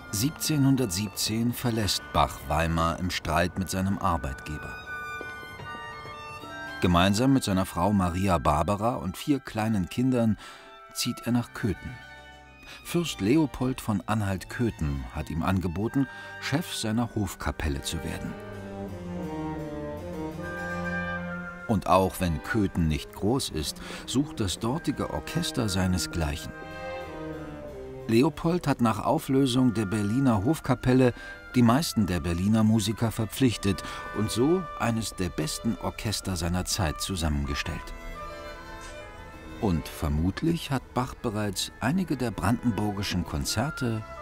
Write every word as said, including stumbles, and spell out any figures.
siebzehnhundertsiebzehn verlässt Bach Weimar im Streit mit seinem Arbeitgeber. Gemeinsam mit seiner Frau Maria Barbara und vier kleinen Kindern zieht er nach Köthen. Fürst Leopold von Anhalt-Köthen hat ihm angeboten, Chef seiner Hofkapelle zu werden. Und auch wenn Köthen nicht groß ist, sucht das dortige Orchester seinesgleichen. Leopold hat nach Auflösung der Berliner Hofkapelle die meisten der Berliner Musiker verpflichtet und so eines der besten Orchester seiner Zeit zusammengestellt. Und vermutlich hat Bach bereits einige der brandenburgischen Konzerte